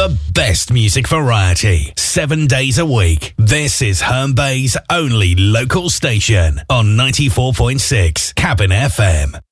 The best music variety, 7 days a week. This is Herne Bay's only local station on 94.6 Cabin FM.